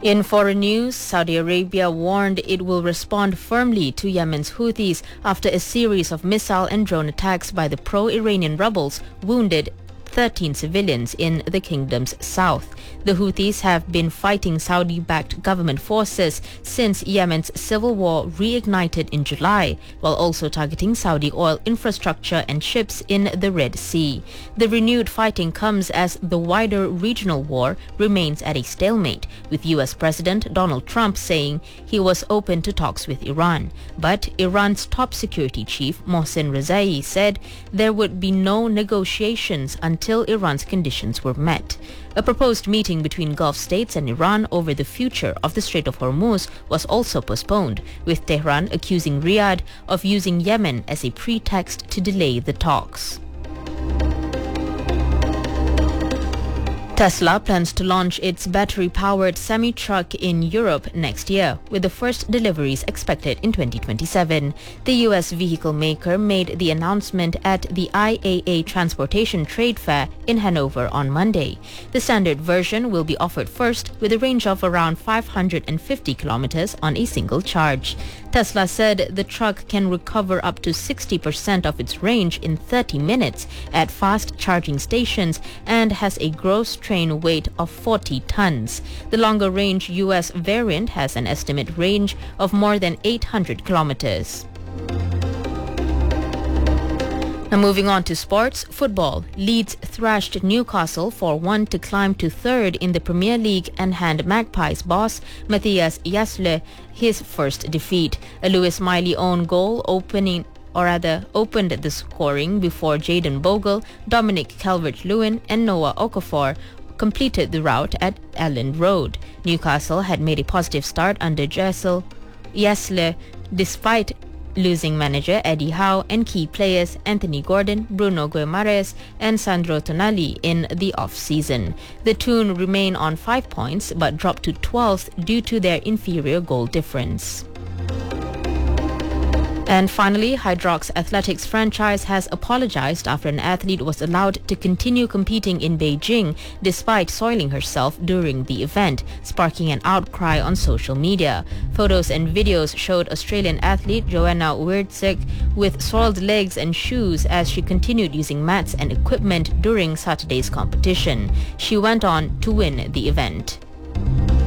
In foreign news, Saudi Arabia warned it will respond firmly to Yemen's Houthis after a series of missile and drone attacks by the pro-Iranian rebels wounded 13 civilians in the kingdom's south. The Houthis have been fighting Saudi-backed government forces since Yemen's civil war reignited in July, while also targeting Saudi oil infrastructure and ships in the Red Sea. The renewed fighting comes as the wider regional war remains at a stalemate, with US President Donald Trump saying he was open to talks with Iran. But Iran's top security chief, Mohsen Rezai, said there would be no negotiations until Iran's conditions were met. A proposed meeting between Gulf states and Iran over the future of the Strait of Hormuz was also postponed, with Tehran accusing Riyadh of using Yemen as a pretext to delay the talks. Tesla plans to launch its battery-powered semi-truck in Europe next year, with the first deliveries expected in 2027. The US vehicle maker made the announcement at the IAA Transportation Trade Fair in Hanover on Monday. The standard version will be offered first, with a range of around 550 kilometers on a single charge. Tesla said the truck can recover up to 60% of its range in 30 minutes at fast charging stations and has a gross train weight of 40 tons. The longer range US variant has an estimate range of more than 800 kilometers. Now moving on to sports, football. Leeds thrashed Newcastle 4-1 to climb to third in the Premier League and hand Magpies boss Matthias Jasle his first defeat. A Lewis Miley own goal opened the scoring before Jayden Bogle, Dominic Calvert-Lewin and Noah Okafor completed the route at Elland Road. Newcastle had made a positive start under Jasle despite losing manager Eddie Howe and key players Anthony Gordon, Bruno Guimaraes and Sandro Tonali in the off-season. The Toon remain on 5 points but dropped to 12th due to their inferior goal difference. And finally, Hydrox Athletics franchise has apologized after an athlete was allowed to continue competing in Beijing despite soiling herself during the event, sparking an outcry on social media. Photos and videos showed Australian athlete Joanna Wiertzek with soiled legs and shoes as she continued using mats and equipment during Saturday's competition. She went on to win the event.